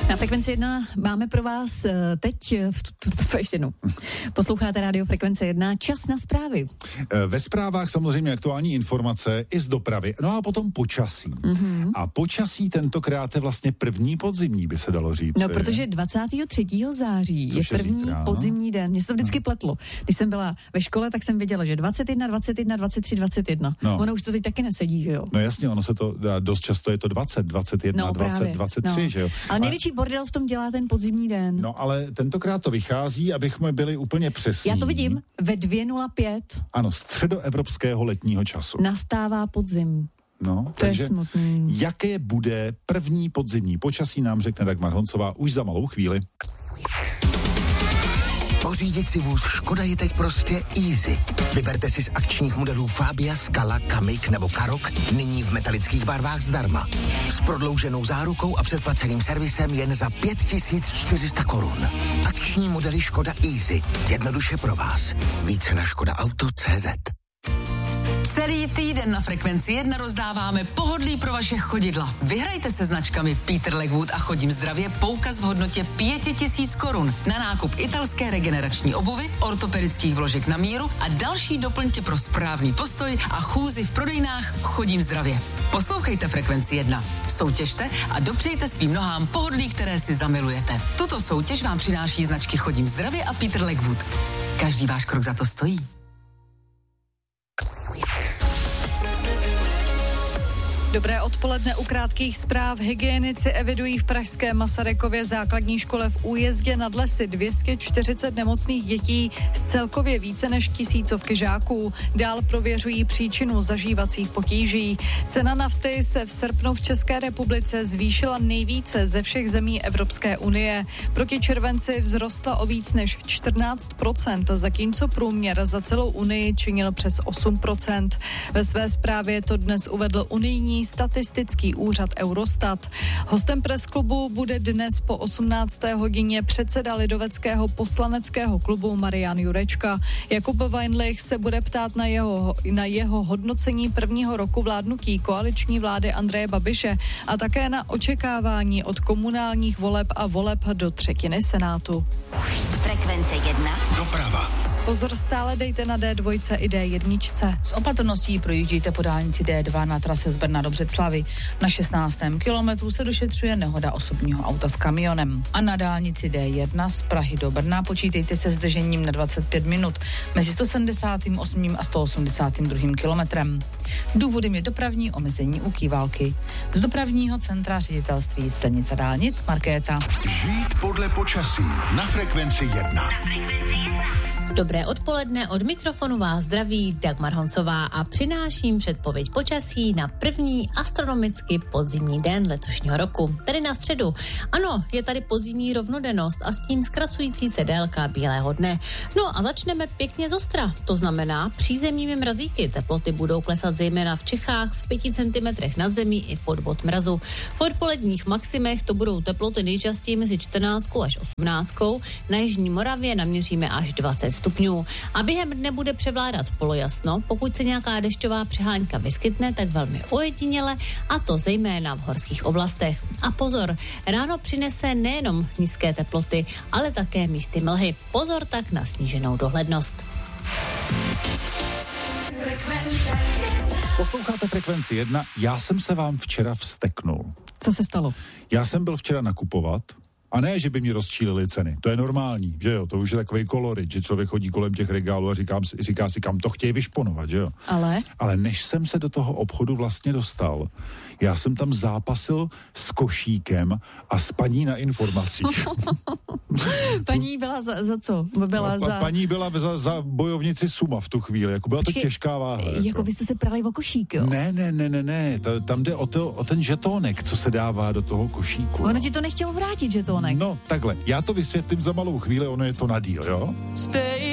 Na Frekvenci 1 máme pro vás teď, ještě jednou, posloucháte rádio Frekvence 1, čas na zprávy. Ve zprávách samozřejmě aktuální informace i z dopravy, no a potom počasí. Mm-hmm. A počasí tentokrát je vlastně první podzimní, by se dalo říct. No, protože 23. září je první zítra, podzimní den. Mně se to vždycky pletlo. Když jsem byla ve škole, tak jsem věděla, že 21, 21, 23, 21. No. Ono už to teď taky nesedí, že jo? No jasně, ono se to dá, dost často je to 20, 21, no, 20, 23, no. Že jo? Ale největší bordel v tom dělá ten podzimní den. No, ale tentokrát to vychází, abychom byli úplně přesní. Já to vidím ve 2:05. Ano, středoevropského letního času. Nastává podzim. No, to je smutný. Jaké bude první podzimní počasí, nám řekne Dagmar Honcová už za malou chvíli. Pořídit si vůz Škoda je teď prostě easy. Vyberte si z akčních modelů Fabia, Scala, Kamiq nebo Karoq nyní v metalických barvách zdarma. S prodlouženou zárukou a předplaceným servisem jen za 5400 korun. Akční modely Škoda Easy. Jednoduše pro vás. Více na škodaauto.cz. Celý týden na Frekvenci 1 rozdáváme pohodlí pro vaše chodidla. Vyhrajte se značkami Peter Legwood a Chodím zdravě poukaz v hodnotě 5000 korun na nákup italské regenerační obuvy, ortopedických vložek na míru a další doplňky pro správný postoj a chůzi v prodejnách Chodím zdravě. Poslouchejte Frekvenci 1, soutěžte a dopřejte svým nohám pohodlí, které si zamilujete. Tuto soutěž vám přináší značky Chodím zdravě a Peter Legwood. Každý váš krok za to stojí. Dobré odpoledne. U krátkých zpráv. Hygienici evidují v pražské Masarykově základní škole v Újezdě nad Lesy 240 nemocných dětí z celkově více než 1000 žáků. Dál prověřují příčinu zažívacích potíží. Cena nafty se v srpnu v České republice zvýšila nejvíce ze všech zemí Evropské unie. Proti červenci vzrostla o víc než 14%, zatímco průměr za celou unii činil přes 8%. Ve své zprávě to dnes uvedl unijní statistický úřad Eurostat. Hostem Pressklubu bude dnes po 18. hodině předseda lidoveckého poslaneckého klubu Marian Jurečka. Jakub Weinlich se bude ptát na jeho hodnocení prvního roku vládnutí koaliční vlády Andreje Babiše a také na očekávání od komunálních voleb a voleb do třetiny Senátu. Frekvence 1. Doprava. Pozor, stále dejte na D2 i D1. S opatrností projíždíte po dálnici D2 na trase z Brna do Břeclavi. Na 16. kilometru se došetřuje nehoda osobního auta s kamionem. A na dálnici D1 z Prahy do Brna počítejte se zdržením na 25 minut mezi 178. a 182. kilometrem. Důvodem je dopravní omezení u Kývalky. Z dopravního centra ředitelství silnic a dálnic Markéta. Žít podle počasí na Frekvenci 1. Dobré odpoledne, od mikrofonu vás zdraví Dagmar Honcová a přináším předpověď počasí na první astronomicky podzimní den letošního roku, tedy na středu. Ano, je tady podzimní rovnodennost a s tím zkracující se délka bílého dne. No a začneme pěkně zostra, to znamená přízemními mrazíky. Teploty budou klesat zejména v Čechách v 5 cm nad zemí i pod bod mrazu. V odpoledních maximech to budou teploty nejčastěji mezi 14 až 18. Na jižní Moravě naměříme až 20 stupňů. A během dne bude převládat polojasno, pokud se nějaká dešťová přehánka vyskytne, tak velmi ojediněle, a to zejména v horských oblastech. A pozor, ráno přinese nejenom nízké teploty, ale také místy mlhy. Pozor tak na sníženou dohlednost. Posloucháte Frekvenci 1, já jsem se vám včera vzteknul. Co se stalo? Já jsem byl včera nakupovat. A ne, že by mi rozčílily ceny. To je normální, že jo? To už je takový kolorit, že člověk chodí kolem těch regálů a říká si, kam to chtějí vyšponovat, že jo? Ale než jsem se do toho obchodu vlastně dostal, já jsem tam zápasil s košíkem a s paní na informacích. Paní byla za co? Paní byla za bojovnici Suma v tu chvíli, jako byla to těžká váha. Jako vy jste se prali o košík, jo? Ne, tam jde o ten žetónek, co se dává do toho košíku. Ono ti to nechtělo vrátit, žetónek. No, takhle, já to vysvětlím za malou chvíli, ono je to na díl, jo?